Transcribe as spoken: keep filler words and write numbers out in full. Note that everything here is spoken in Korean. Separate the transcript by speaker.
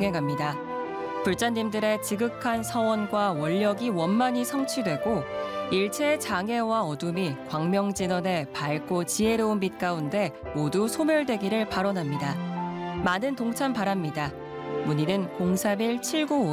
Speaker 1: 동행합니다. 불자님들의 지극한 서원과 원력이 원만히 성취되고 일체의 장애와 어둠이 광명진원의 밝고 지혜로운 빛 가운데 모두 소멸되기를 발언합니다. 많은 동참 바랍니다. 문의는 공사일 칠구오